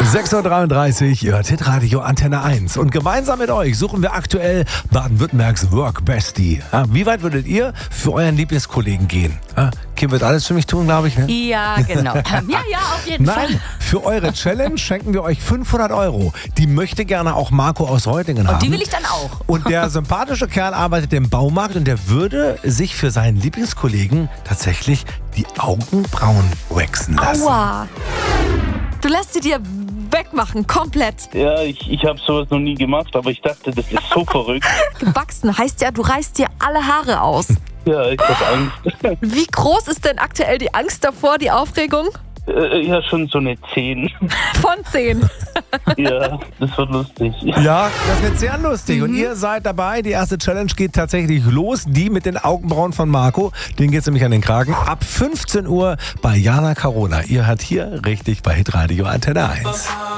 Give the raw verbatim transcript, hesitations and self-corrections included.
sechs Uhr dreiunddreißig, ihr hört Hitradio Antenne eins. Und gemeinsam mit euch suchen wir aktuell Baden-Württembergs Work Bestie. Ja, wie weit würdet ihr für euren Lieblingskollegen gehen? Ja, Kim wird alles für mich tun, glaube ich. Ne? Ja, genau. Ja, ja, auf jeden Nein, Fall. für eure Challenge schenken wir euch fünfhundert Euro. Die möchte gerne auch Marco aus Reutlingen haben. Und die will ich dann auch. Und der sympathische Kerl arbeitet im Baumarkt und der würde sich für seinen Lieblingskollegen tatsächlich die Augenbrauen waxen lassen. Aua. Du lässt sie dir wegmachen, komplett. Ja, ich, ich habe sowas noch nie gemacht, aber ich dachte, das ist so verrückt. Gewachsen heißt ja, du reißt dir alle Haare aus. Ja, ich habe Angst. Wie groß ist denn aktuell die Angst davor, die Aufregung? Äh, ja, schon so eine zehn. Von zehn. Ja, das wird lustig. Ja, das wird sehr lustig. Und ihr seid dabei. Die erste Challenge geht tatsächlich los. Die mit den Augenbrauen von Marco. Den geht es nämlich an den Kragen. Ab fünfzehn Uhr bei Jana Carola. Ihr hört hier richtig bei Hitradio Antenne eins.